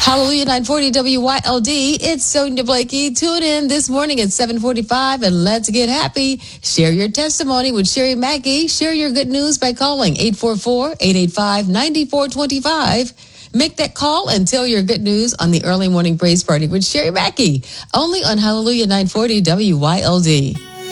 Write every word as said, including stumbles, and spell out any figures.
Hallelujah nine forty W Y L D. It's Sonia Blakey. Tune in this morning at seven forty-five and let's get happy. Share your testimony with Sherry Mackey. Share your good news by calling eight four four, eight eight five, nine four two five. Make that call and tell your good news on the Early Morning Praise Party with Sherry Mackey. Only on Hallelujah nine forty W Y L D.